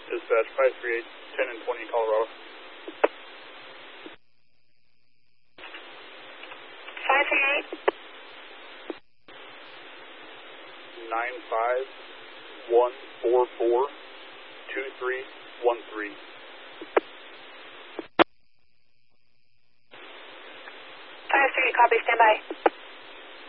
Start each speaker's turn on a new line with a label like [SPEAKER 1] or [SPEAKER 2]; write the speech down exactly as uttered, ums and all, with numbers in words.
[SPEAKER 1] Dispatch five three eight, ten and twenty, Colorado.
[SPEAKER 2] five three eight.
[SPEAKER 1] nine five one four four two three one three.
[SPEAKER 2] five three, copy, stand by.